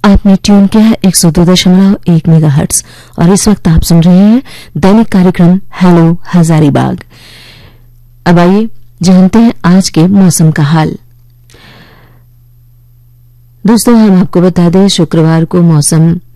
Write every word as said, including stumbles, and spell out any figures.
आपने ट्यून किया है एक सौ दो दशमलव एक मेगाहर्ट्ज और इस वक्त आप सुन रहे हैं दैनिक कार्यक्रम हेलो हजारीबाग। अब आइए जानते हैं आज के मौसम का हाल। दोस्तों, हम आपको बता दें शुक्रवार को मौसम